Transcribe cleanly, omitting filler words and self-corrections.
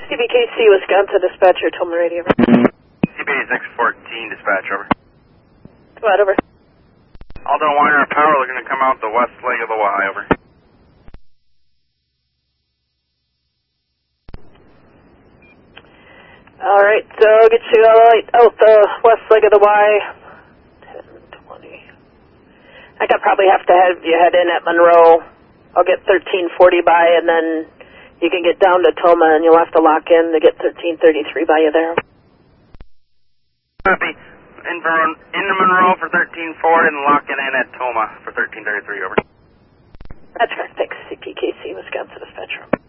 CBKC, Wisconsin dispatcher, Tillman radio. CBA 614, dispatch, over. Go ahead, over. Alden Weiner and Power looking to come out the west leg of the Y, over. Alright, so I'll get you out the west leg of the Y. 10:20. I think I probably have to have you head in at Monroe. I'll get 1340 by, and then you can get down to Toma, and you'll have to lock in to get 1333 by you there. Copy. In Monroe for 1340 and locking in at Toma for 1333, over. That's right. Thanks, CPKC, Wisconsin dispatcher.